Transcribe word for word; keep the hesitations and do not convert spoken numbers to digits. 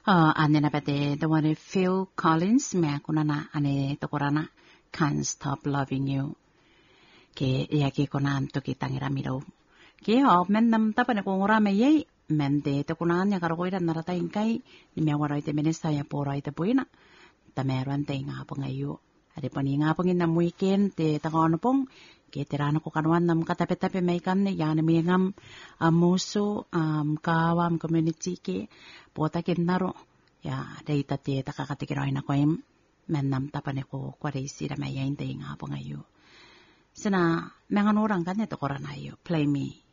Uh, ane na pate the one Phil Collins me kuna na ane to korana can't stop loving you. Ke ya ke kona anto ki tangira miro. Ke o men nam tapa ne kongora me ye men de to kuna anya karo koira narata inkai ni me wara ite menesa ya pora ite puina. Ta me ran te nga po ngayo. Ade pani nga po ngin weekend te tagono pong ke tirana ko kanwan nam katape-tape may kan ne yan me ngam amuso um kawam community ke pota kin naro ya dei tate takakatikiroy na ko im men nam tapane ko kware sira may yain te nga po ngayo. Sina mengan orang kan ito koranayo play me